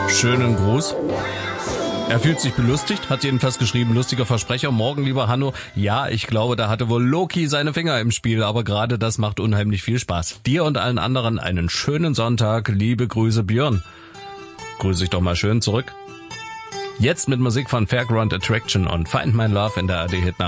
Schönen Gruß. Er fühlt sich belustigt, hat jedenfalls geschrieben, lustiger Versprecher. Morgen, lieber Hanno. Ja, ich glaube, da hatte wohl Loki seine Finger im Spiel, aber gerade das macht unheimlich viel Spaß. Dir und allen anderen einen schönen Sonntag. Liebe Grüße, Björn. Grüße ich doch mal schön zurück. Jetzt mit Musik von Fairground Attraction und Find My Love in der AD Hit